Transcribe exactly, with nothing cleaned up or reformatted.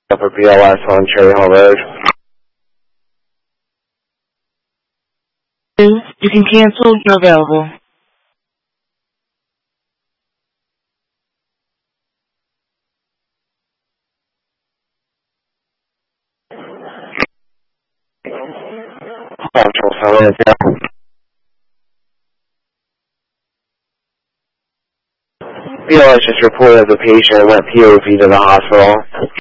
for B L S on Cherry Hill Road. You can cancel. You're available. Control seven, yeah. B L S just reported the patient went P O V to the hospital.